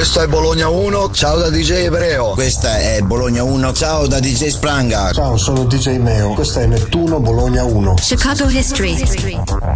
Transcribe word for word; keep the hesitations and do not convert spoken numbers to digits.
Questo è Bologna uno, ciao da D J Ebreo. Questa è Bologna uno, ciao da D J Spranga. Ciao, sono D J Meo, questa è Nettuno Bologna uno. Chicago History.